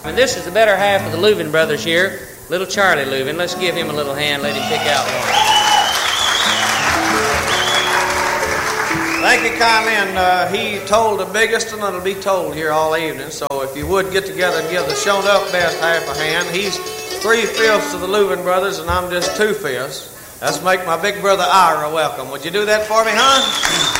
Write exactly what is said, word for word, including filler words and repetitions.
And this is the better half of the Louvin brothers here. Little Charlie Louvin. Let's give him a little hand. Let him pick out one. Thank you kindly, and uh, he told the biggest, and it'll be told here all evening. So if you would get together and give the shown up best half a hand. He's three-fifths of the Louvin brothers, and I'm just two-fifths. Let's make my big brother Ira welcome. Would you do that for me, huh?